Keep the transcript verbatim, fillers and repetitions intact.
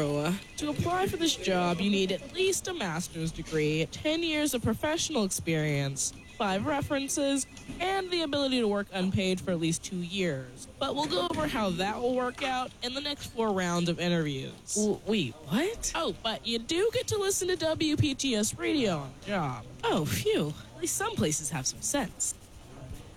So, to apply for this job, you need at least a master's degree, ten years of professional experience, five references, and the ability to work unpaid for at least two years. But we'll go over how that will work out in the next four rounds of interviews. W- wait, what? Oh, but you do get to listen to W P T S Radio on the job. Oh, phew. At least some places have some sense.